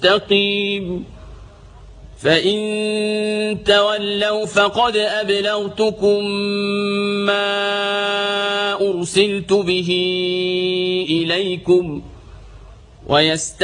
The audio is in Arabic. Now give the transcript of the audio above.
مستقيم فإن تولوا فقد أبلغتكم ما أرسلت به إليكم